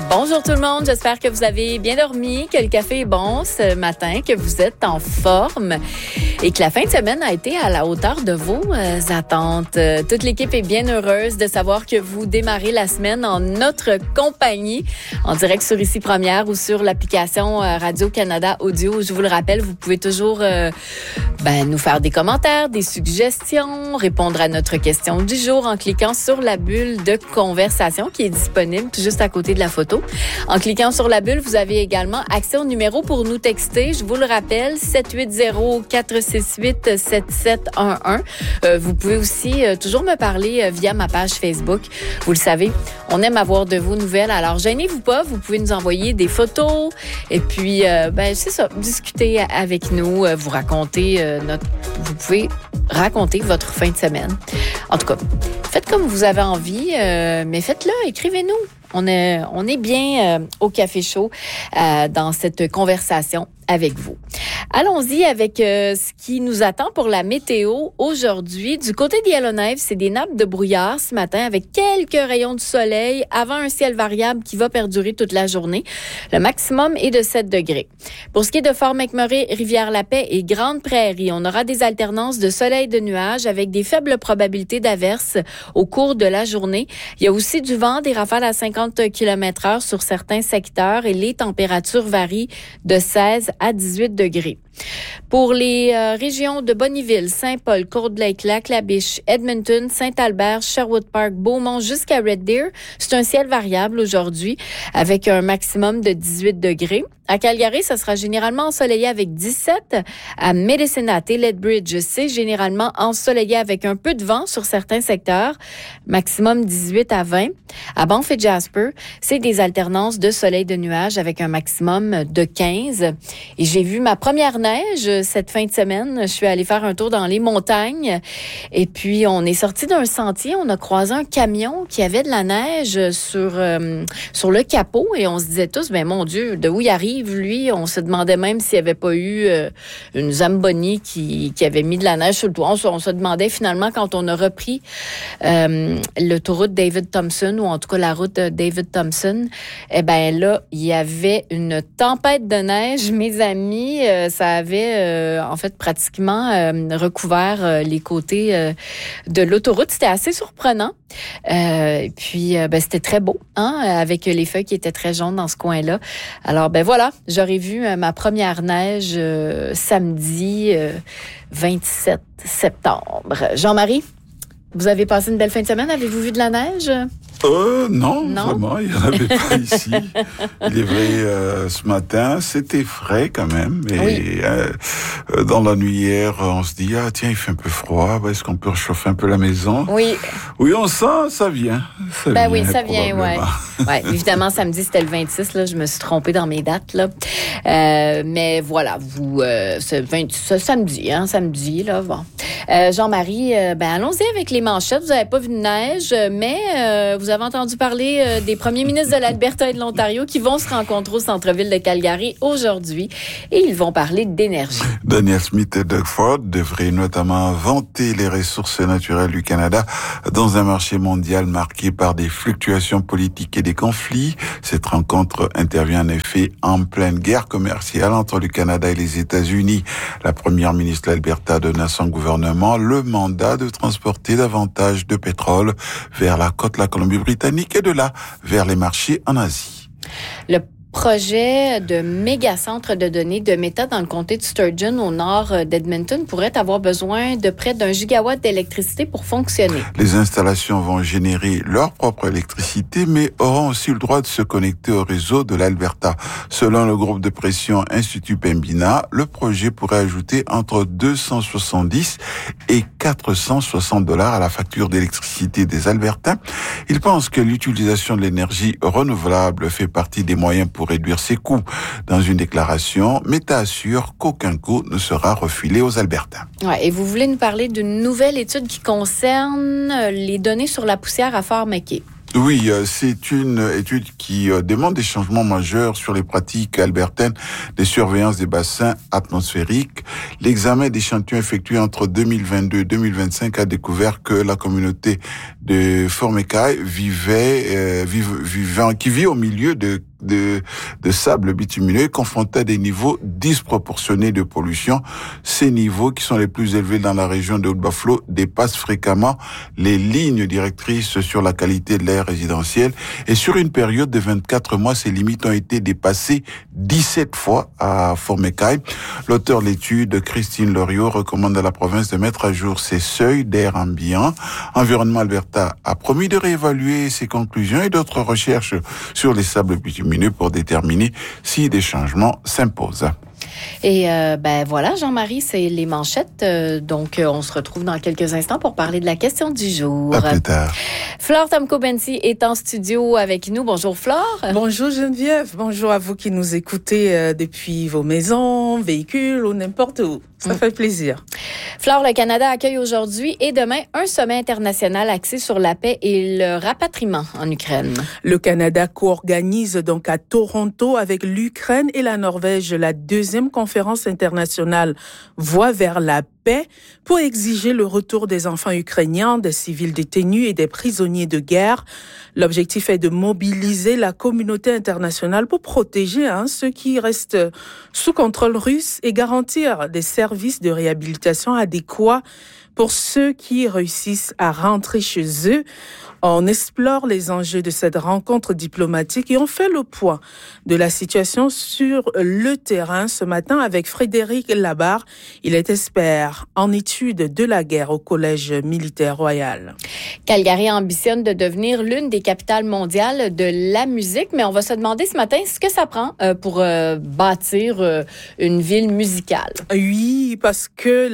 Bonjour tout le monde, j'espère que vous avez bien dormi, que le café est bon ce matin, que vous êtes en forme et que la fin de semaine a été à la hauteur de vos attentes. Toute l'équipe est bien heureuse de savoir que vous démarrez la semaine en notre compagnie, en direct sur Ici Première ou sur l'application Radio-Canada Audio. Je vous le rappelle, vous pouvez toujours nous faire des commentaires, des suggestions, répondre à notre question du jour en cliquant sur la bulle de conversation qui est disponible tout juste à côté de la photo. En cliquant sur la bulle, vous avez également accès au numéro pour nous texter. Je vous le rappelle, 780-468-7711. Vous pouvez aussi toujours me parler via ma page Facebook. Vous le savez, on aime avoir de vos nouvelles. Alors, gênez-vous pas, vous pouvez nous envoyer des photos et puis, c'est ça, discuter avec nous, vous raconter vous pouvez raconter votre fin de semaine. En tout cas, faites comme vous avez envie, mais faites-le, écrivez-nous. On est bien au Café Chaud dans cette conversation avec vous. Allons-y avec ce qui nous attend pour la météo aujourd'hui. Du côté de Yellowknife, c'est des nappes de brouillard ce matin avec quelques rayons de soleil avant un ciel variable qui va perdurer toute la journée. Le maximum est de 7 degrés. Pour ce qui est de Fort McMurray, Rivière-la-Paix et Grande Prairie, on aura des alternances de soleil et de nuages avec des faibles probabilités d'averses au cours de la journée. Il y a aussi du vent, des rafales à 50 km/h sur certains secteurs et les températures varient de 16 à 18 degrés. Pour les régions de Bonnyville, Saint-Paul, Cold-Lake, Lac-La-Biche, Edmonton, Saint-Albert, Sherwood Park, Beaumont jusqu'à Red Deer, c'est un ciel variable aujourd'hui avec un maximum de 18 degrés. À Calgary, ça sera généralement ensoleillé avec 17. À Medicine Hat et Lethbridge, c'est généralement ensoleillé avec un peu de vent sur certains secteurs, maximum 18 à 20. À Banff et Jasper, c'est des alternances de soleil et de nuages avec un maximum de 15. Et j'ai vu ma première neige cette fin de semaine. Je suis allée faire un tour dans les montagnes et puis on est sorti d'un sentier. On a croisé un camion qui avait de la neige sur le capot et on se disait tous, mon Dieu, de où il arrive lui? On se demandait même s'il n'y avait pas eu une Zamboni qui avait mis de la neige sur le toit. On se demandait finalement quand on a repris l'autoroute David Thompson ou en tout cas la route David Thompson, là, il y avait une tempête de neige, mes amis. Ça avait en fait pratiquement recouvert les côtés de l'autoroute. C'était assez surprenant. Et puis, c'était très beau, avec les feuilles qui étaient très jaunes dans ce coin-là. Alors, voilà, j'aurais vu ma première neige samedi 27 septembre. Jean-Marie, vous avez passé une belle fin de semaine? Avez-vous vu de la neige? Non, vraiment, il n'y en avait pas ici. Il est vrai, ce matin, c'était frais quand même. Et oui. Dans la nuit hier, on se dit, tiens, il fait un peu froid, est-ce qu'on peut réchauffer un peu la maison? Oui. Oui, on sent, ça vient. Ça vient, ouais. Ouais, évidemment, samedi, c'était le 26, là, je me suis trompée dans mes dates, là. Mais voilà, c'est samedi, là, bon. Jean-Marie, allons-y avec les manchettes. Vous n'avez pas vu de neige, mais vous avez entendu parler des premiers ministres de l'Alberta et de l'Ontario qui vont se rencontrer au centre-ville de Calgary aujourd'hui et ils vont parler d'énergie. Danielle Smith et Doug Ford devraient notamment vanter les ressources naturelles du Canada dans un marché mondial marqué par des fluctuations politiques et des conflits. Cette rencontre intervient en effet en pleine guerre commerciale entre le Canada et les États-Unis. La première ministre de l'Alberta donne à son gouvernement le mandat de transporter davantage de pétrole vers la côte de la Colombie-Britannique et de là vers les marchés en Asie. Le projet de méga-centre de données de Meta dans le comté de Sturgeon, au nord d'Edmonton, pourrait avoir besoin de près d'1 gigawatt d'électricité pour fonctionner. Les installations vont générer leur propre électricité, mais auront aussi le droit de se connecter au réseau de l'Alberta. Selon le groupe de pression Institut Pembina, le projet pourrait ajouter entre 270 et 460 $ à la facture d'électricité des Albertains. Ils pensent que l'utilisation de l'énergie renouvelable fait partie des moyens pour réduire ses coûts. Dans une déclaration, Meta assure qu'aucun coût ne sera refilé aux Albertains. Ouais, et vous voulez nous parler d'une nouvelle étude qui concerne les données sur la poussière à Fort McKay. Oui, c'est une étude qui demande des changements majeurs sur les pratiques albertaines de surveillance des bassins atmosphériques. L'examen d'échantillons effectué entre 2022 et 2025 a découvert que la communauté de Formecai qui vit au milieu de sable bitumineux, confronté à des niveaux disproportionnés de pollution. Ces niveaux, qui sont les plus élevés dans la région de Haut-Buffalo, dépassent fréquemment les lignes directrices sur la qualité de l'air résidentiel. Et sur une période de 24 mois, ces limites ont été dépassées 17 fois à Formecai. L'auteur de l'étude, Christine Loriot, recommande à la province de mettre à jour ses seuils d'air ambiant. Environnement Alberta a promis de réévaluer ses conclusions et d'autres recherches sur les sables bitumineux pour déterminer si des changements s'imposent. Et voilà, Jean-Marie, c'est les manchettes. Donc, on se retrouve dans quelques instants pour parler de la question du jour. À plus tard. Flore Tomko-Bensi est en studio avec nous. Bonjour, Flore. Bonjour, Geneviève. Bonjour à vous qui nous écoutez depuis vos maisons, véhicules ou n'importe où. Ça fait plaisir. Flore, le Canada accueille aujourd'hui et demain un sommet international axé sur la paix et le rapatriement en Ukraine. Le Canada co-organise donc à Toronto avec l'Ukraine et la Norvège la deuxième conférence internationale Voie vers la paix pour exiger le retour des enfants ukrainiens, des civils détenus et des prisonniers de guerre. L'objectif est de mobiliser la communauté internationale pour protéger ceux qui restent sous contrôle russe et garantir des services de réhabilitation adéquats pour ceux qui réussissent à rentrer chez eux. On explore les enjeux de cette rencontre diplomatique et on fait le point de la situation sur le terrain ce matin avec Frédéric Labarre. Il est expert en études de la guerre au Collège militaire royal. Calgary ambitionne de devenir l'une des capitales mondiales de la musique, mais on va se demander ce matin ce que ça prend pour bâtir une ville musicale. Oui, parce que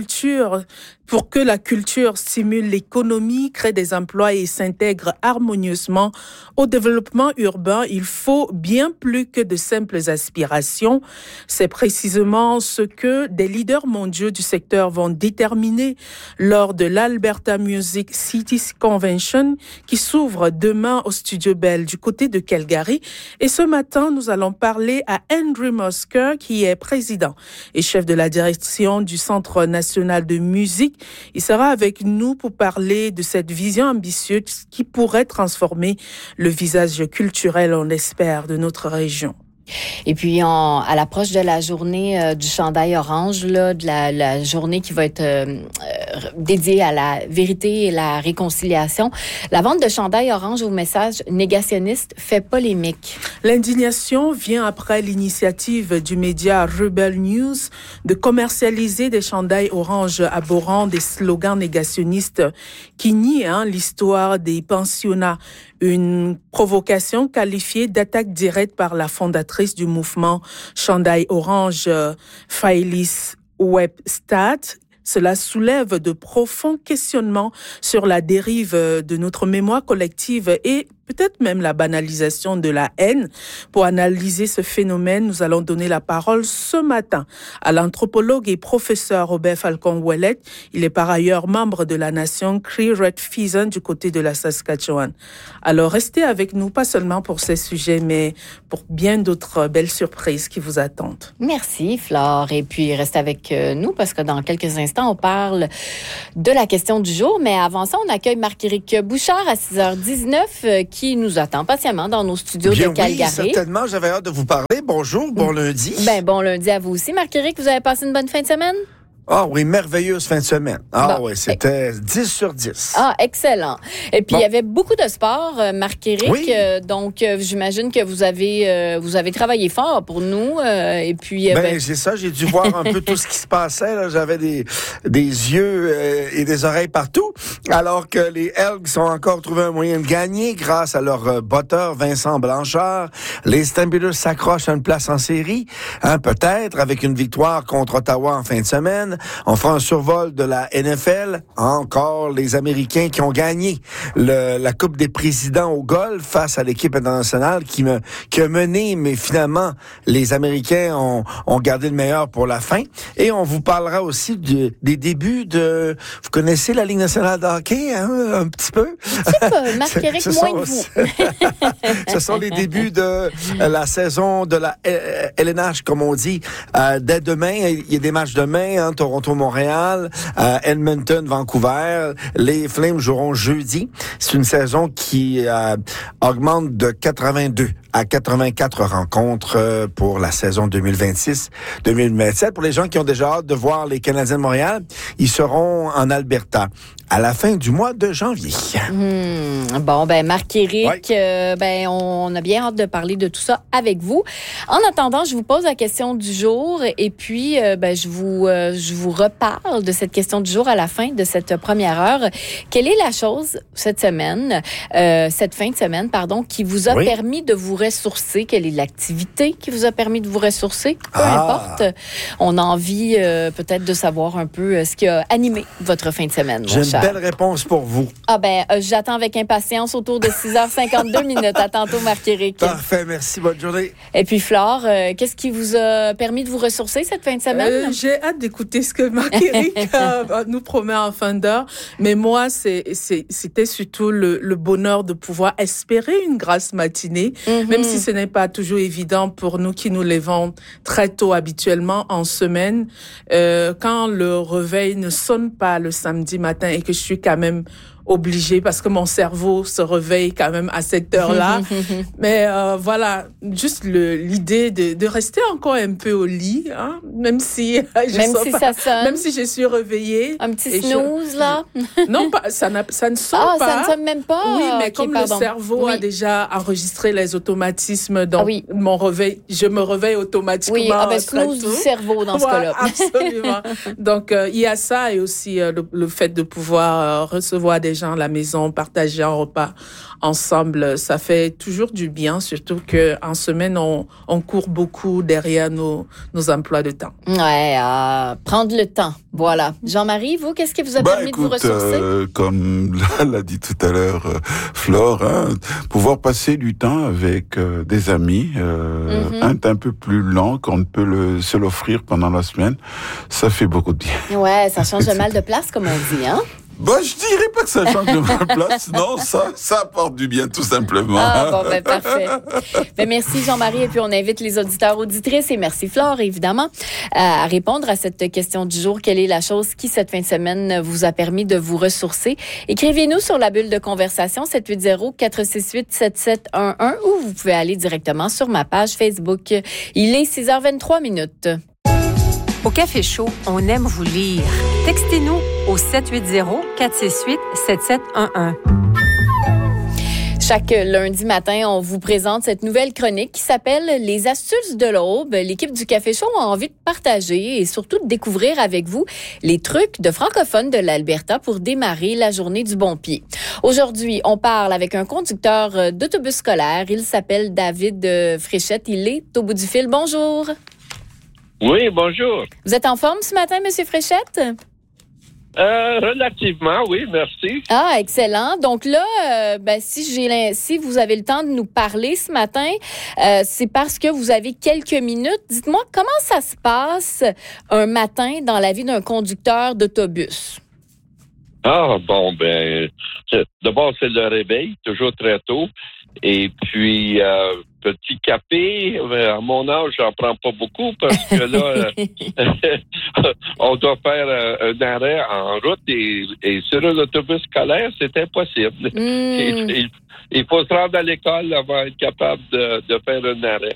pour que la culture stimule l'économie, crée des emplois et s'intègre harmonieusement au développement urbain, il faut bien plus que de simples aspirations. C'est précisément ce que des leaders mondiaux du secteur vont déterminer lors de l'Alberta Music Cities Convention qui s'ouvre demain au Studio Bell du côté de Calgary. Et ce matin, nous allons parler à Andrew Musker qui est président et chef de la direction du Centre national de musique. Il sera avec nous pour parler de cette vision ambitieuse qui pourrait transformer le visage culturel, on l'espère, de notre région. Et puis, à l'approche de la journée du chandail orange, là, de la journée qui va être dédiée à la vérité et la réconciliation, la vente de chandail orange au message négationniste fait polémique. L'indignation vient après l'initiative du média Rebel News de commercialiser des chandails orange abhorrant des slogans négationnistes qui nient l'histoire des pensionnats. Une provocation qualifiée d'attaque directe par la fondatrice du mouvement Chandail Orange, Phyllis Webstad. Cela soulève de profonds questionnements sur la dérive de notre mémoire collective et peut-être même la banalisation de la haine. Pour analyser ce phénomène, nous allons donner la parole ce matin à l'anthropologue et professeur Robert Falcon-Ouellet. Il est par ailleurs membre de la nation Cree Red Pheasant du côté de la Saskatchewan. Alors restez avec nous, pas seulement pour ces sujets, mais pour bien d'autres belles surprises qui vous attendent. Merci Flore. Et puis restez avec nous parce que dans quelques instants, on parle de la question du jour. Mais avant ça, on accueille Marc-Éric Bouchard à 6h19 qui nous attend patiemment dans nos studios de Calgary. Oui, certainement. J'avais hâte de vous parler. Bonjour, bon lundi. Bon lundi à vous aussi. Marc-Éric, vous avez passé une bonne fin de semaine? Ah oui, merveilleuse fin de semaine. Oui, c'était 10 sur 10. Ah, excellent. Et puis, il y avait beaucoup de sport, Marc-Éric. Oui. Donc, j'imagine que vous avez travaillé fort pour nous. Et puis, c'est ça, j'ai dû voir un peu tout ce qui se passait. Là. J'avais des yeux et des oreilles partout. Alors que les Elks ont encore trouvé un moyen de gagner grâce à leur botteur Vincent Blanchard. Les Stampeders s'accrochent à une place en série, peut-être avec une victoire contre Ottawa en fin de semaine. On fera un survol de la NFL. Encore les Américains qui ont gagné la Coupe des présidents au golf face à l'équipe internationale qui a mené, mais finalement, les Américains ont gardé le meilleur pour la fin. Et on vous parlera aussi des débuts de... Vous connaissez la Ligue nationale de hockey, hein, un petit peu? Marc-Éric, moins que vous. Ce sont les débuts de la saison de la LNH, comme on dit. Dès demain, il y a des matchs demain, hein, Toronto-Montréal, Edmonton, Vancouver. Les Flames joueront jeudi. C'est une saison qui augmente de 82 à 84 rencontres pour la saison 2026-2027. Pour les gens qui ont déjà hâte de voir les Canadiens de Montréal, ils seront en Alberta à la fin du mois de janvier. Bon, Marc-Éric, on a bien hâte de parler de tout ça avec vous. En attendant, je vous pose la question du jour et puis je vous reparle de cette question du jour à la fin de cette première heure. Quelle est la chose cette fin de semaine, qui vous a permis de vous ressourcer? Quelle est l'activité qui vous a permis de vous ressourcer? Peu importe. On a envie peut-être de savoir un peu ce qui a animé votre fin de semaine, mon cher. Belle réponse pour vous. J'attends avec impatience autour de 6h52 minutes. À tantôt, Marc-Éric. Parfait, merci. Bonne journée. Et puis, Flore, qu'est-ce qui vous a permis de vous ressourcer cette fin de semaine? J'ai hâte d'écouter ce que Marc-Éric nous promet en fin d'heure. Mais moi, c'était surtout le bonheur de pouvoir espérer une grasse matinée, même si ce n'est pas toujours évident pour nous qui nous levons très tôt habituellement en semaine. Quand le réveil ne sonne pas le samedi matin et que je suis quand même obligée parce que mon cerveau se réveille quand même à cette heure-là. Mais voilà, juste l'idée de rester encore un peu au lit, hein, même si ça sonne. Même si je suis réveillée. Un petit snooze, là? Non, ça ne sonne pas. Ça ne sonne même pas? Oui, mais comme le cerveau a déjà enregistré les automatismes dans mon réveil, je me réveille automatiquement. Oui, snooze du cerveau dans ce cas-là. Absolument. Donc, il y a ça et aussi le fait de pouvoir recevoir des gens à la maison, partager un repas ensemble, ça fait toujours du bien, surtout qu'en semaine, on court beaucoup derrière nos emplois de temps. Ouais, prendre le temps, voilà. Jean-Marie, vous, qu'est-ce qui vous a permis de vous ressourcer? Comme l'a dit tout à l'heure Flore, pouvoir passer du temps avec des amis, un peu plus lent qu'on ne peut se l'offrir pendant la semaine, ça fait beaucoup de bien. Ouais, ça change le mal de place, comme on dit, hein? Je dirais pas que ça change de ma place. Non, ça apporte du bien, tout simplement. Parfait. Merci, Jean-Marie. Et puis, on invite les auditeurs, auditrices et merci, Flore, évidemment, à répondre à cette question du jour. Quelle est la chose qui, cette fin de semaine, vous a permis de vous ressourcer? Écrivez-nous sur la bulle de conversation 780-468-7711 ou vous pouvez aller directement sur ma page Facebook. Il est 6h23 minutes. Au Café Chaud, on aime vous lire. Textez-nous au 780-468-7711. Chaque lundi matin, on vous présente cette nouvelle chronique qui s'appelle « Les astuces de l'aube ». L'équipe du Café Chaud a envie de partager et surtout de découvrir avec vous les trucs de francophones de l'Alberta pour démarrer la journée du bon pied. Aujourd'hui, on parle avec un conducteur d'autobus scolaire. Il s'appelle David Fréchette. Il est au bout du fil. Bonjour. Oui, bonjour. Vous êtes en forme ce matin, Monsieur Fréchette? Relativement, oui, merci. Excellent. Donc là, si vous avez le temps de nous parler ce matin, c'est parce que vous avez quelques minutes. Dites-moi, comment ça se passe un matin dans la vie d'un conducteur d'autobus? D'abord, c'est le réveil, toujours très tôt. Et puis, petit café, à mon âge, j'en prends pas beaucoup parce que là, on doit faire un arrêt en route et sur un autobus scolaire, c'est impossible. Il faut se rendre à l'école avant d'être capable de faire un arrêt.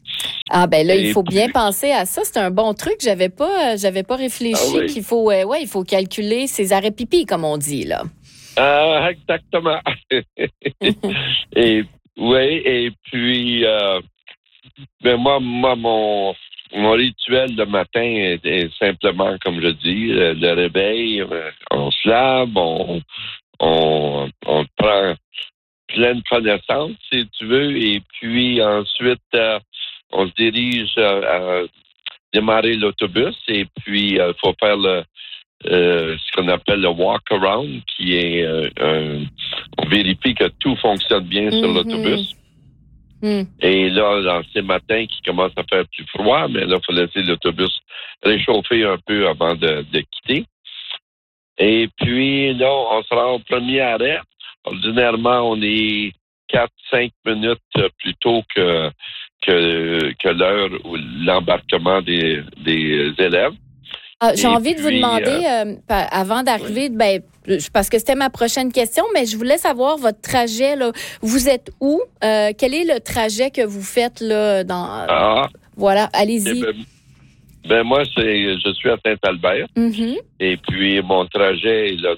Il faut bien penser à ça. C'est un bon truc. J'avais pas réfléchi qu'il faut, il faut calculer ses arrêts pipi, comme on dit, là. Exactement. Et puis moi mon rituel le matin est simplement, comme je dis, le réveil, on se lave, on prend pleine connaissance, si tu veux, et puis ensuite on se dirige démarrer l'autobus et puis il faut faire ce qu'on appelle le walk-around, qui est on vérifie que tout fonctionne bien sur l'autobus. Et là, dans ces matins qui commencent à faire plus froid, mais là, il faut laisser l'autobus réchauffer un peu avant de quitter. Et puis, là, on se rend au premier arrêt. Ordinairement, on est 4-5 minutes plus tôt que l'heure où l'embarquement des élèves. J'ai envie de vous demander, avant d'arriver, parce que c'était ma prochaine question, mais je voulais savoir votre trajet, là. Vous êtes où? Quel est le trajet que vous faites, là, Voilà, allez-y. Moi, je suis à Saint-Albert. Et puis, mon trajet est le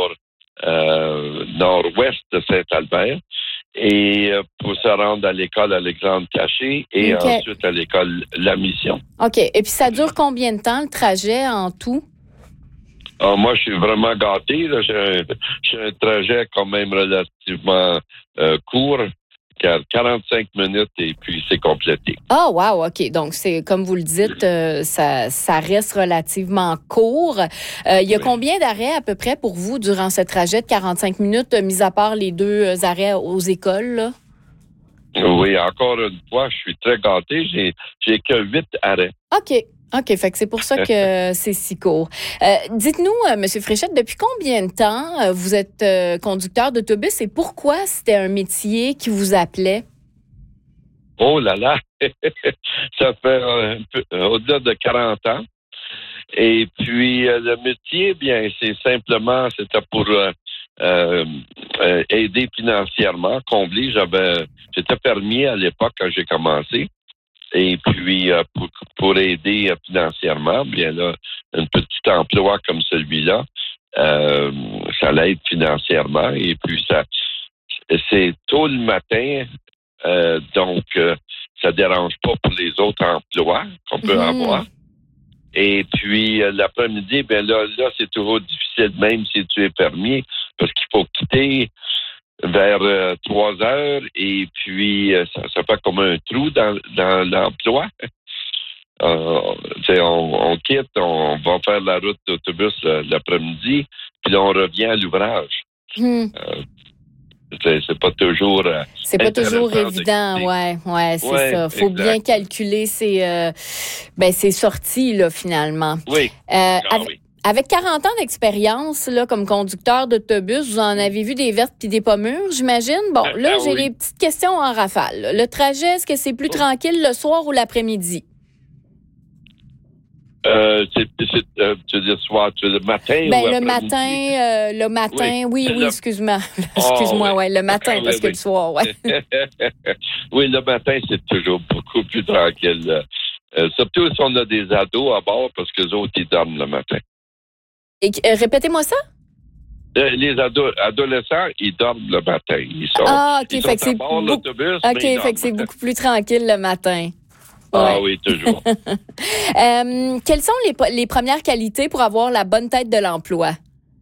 nord-ouest de Saint-Albert. Et pour se rendre à l'école Alexandre-Caché et ensuite à l'école La Mission. OK. Et puis, ça dure combien de temps, le trajet, en tout? Moi, je suis vraiment gâté. Là. J'ai un trajet quand même relativement court, 45 minutes, et puis c'est complété. Ah, wow, OK. Donc, c'est comme vous le dites, ça reste relativement court. Il y a combien d'arrêts à peu près pour vous durant ce trajet de 45 minutes, mis à part les 2 arrêts aux écoles, là? Oui, encore une fois, je suis très gâté. J'ai que 8 arrêts. OK, fait que c'est pour ça que c'est si court. Dites-nous, M. Fréchette, depuis combien de temps vous êtes conducteur d'autobus et pourquoi c'était un métier qui vous appelait? Oh là là! Ça fait au-delà de 40 ans. Et puis, le métier, bien, c'était pour aider financièrement, combler. J'étais permis à l'époque quand j'ai commencé. Et puis, pour aider financièrement, bien là, un petit emploi comme celui-là, ça l'aide financièrement. Et puis, c'est tôt le matin, donc ça dérange pas pour les autres emplois qu'on peut avoir. Et puis, l'après-midi, bien là, c'est toujours difficile, même si tu es permis, parce qu'il faut quitter vers 3 heures et puis ça fait comme un trou dans l'emploi. On quitte, on va faire la route d'autobus l'après-midi, puis là, on revient à l'ouvrage. C'est pas toujours c'est pas toujours évident, ouais, c'est ça. Faut bien calculer ses sorties, là, finalement. Oui. Avec 40 ans d'expérience là, comme conducteur d'autobus, vous en avez vu des vertes puis des pas mûres, j'imagine. Bon, là, j'ai des petites questions en rafale. Le trajet, est-ce que c'est plus tranquille le soir ou l'après-midi? Tu veux dire soir, tu veux dire matin ou après-midi? Le matin, oui, excuse-moi. Excuse-moi, le matin, parce que le soir, Oui, le matin, c'est toujours beaucoup plus tranquille. Surtout si on a des ados à bord, parce que les autres, ils dorment le matin. Et répétez-moi ça? Les adolescents, ils dorment le matin. Ils sont à bord de l'autobus. OK, fait que c'est beaucoup plus tranquille le matin. Ah oui, toujours. Quelles sont les premières qualités pour avoir la bonne tête de l'emploi?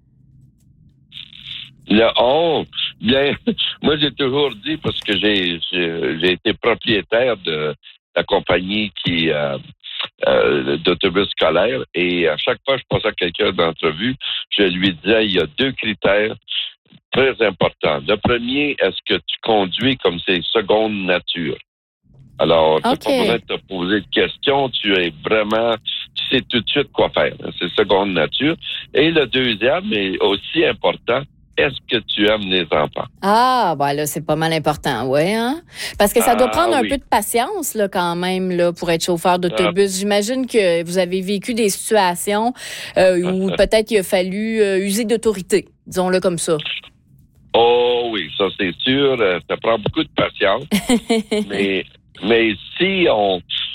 Bien, moi, j'ai toujours dit, parce que j'ai été propriétaire de la compagnie d'autobus scolaire, et à chaque fois que je passais à quelqu'un d'entrevue, je lui disais, il y a 2 critères très importants. Le premier, est-ce que tu conduis comme c'est seconde nature? Alors, tu n'as pas besoin de te poser de questions, tu sais tout de suite quoi faire. C'est seconde nature. Et le deuxième, est aussi important, est-ce que tu aimes les enfants? Ah, là, c'est pas mal important, oui, hein? Parce que ça doit prendre un peu de patience, là, quand même, là, pour être chauffeur d'autobus. J'imagine que vous avez vécu des situations où peut-être il a fallu user d'autorité, disons-le comme ça. Oh oui, ça c'est sûr. Ça prend beaucoup de patience. Mais si